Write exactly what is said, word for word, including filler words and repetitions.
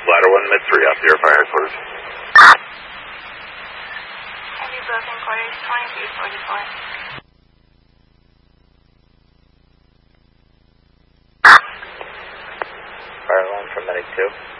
Ladder one, mid three, out there, fire headquarters. Heavy booking, quarters, twenty-two forty-four. Fire one from medic two.